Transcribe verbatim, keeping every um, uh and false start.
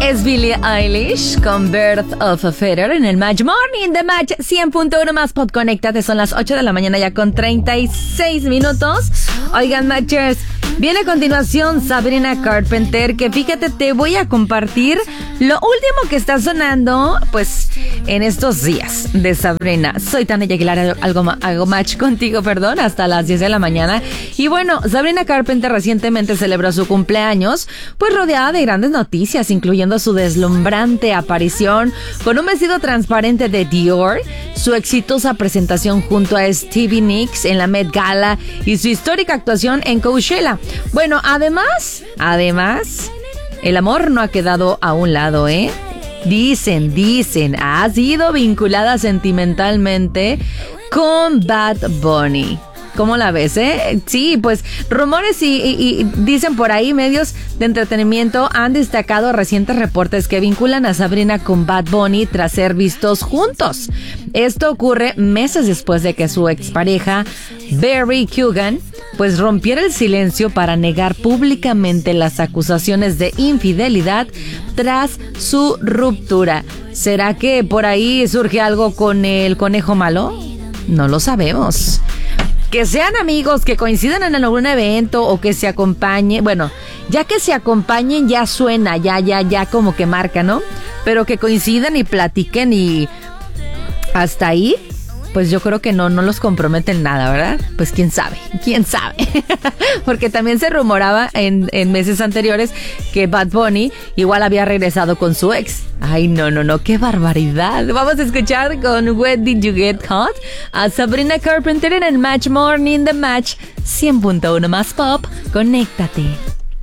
Es Billie Eilish con Birth of a Feather en el Match Morning de Match cien punto uno más Pop. Conéctate, son las ocho de la mañana ya con treinta y seis minutos. Oigan, Matchers, viene a continuación Sabrina Carpenter, que fíjate, te voy a compartir lo último que está sonando, pues, en estos días de Sabrina. Soy Tania Aguilar, algo, hago match contigo, perdón, hasta las diez de la mañana. Y bueno, Sabrina Carpenter recientemente celebró su cumpleaños, pues rodeada de grandes noticias, incluyendo su deslumbrante aparición con un vestido transparente de Dior, su exitosa presentación junto a Stevie Nicks en la Met Gala y su histórica actuación en Coachella. Bueno, además, además, el amor no ha quedado a un lado, ¿eh? Dicen, dicen, ha sido vinculada sentimentalmente con Bad Bunny. ¿Cómo la ves, eh? Sí, pues rumores y, y, y dicen por ahí medios de entretenimiento han destacado recientes reportes que vinculan a Sabrina con Bad Bunny tras ser vistos juntos. Esto ocurre meses después de que su expareja, Barry Keoghan, pues rompiera el silencio para negar públicamente las acusaciones de infidelidad tras su ruptura. ¿Será que por ahí surge algo con el conejo malo? No lo sabemos. Que sean amigos, que coincidan en algún evento o que se acompañen. Bueno, ya que se acompañen ya suena, ya, ya, ya como que marca, ¿no? Pero que coincidan y platiquen y hasta ahí, pues yo creo que no, no los comprometen nada, ¿verdad? Pues quién sabe, quién sabe. Porque también se rumoraba en, en meses anteriores que Bad Bunny igual había regresado con su ex. Ay, no, no, no, qué barbaridad. Vamos a escuchar con When Did You Get Caught a Sabrina Carpenter en el Match Morning de Match cien punto uno más Pop. Conéctate.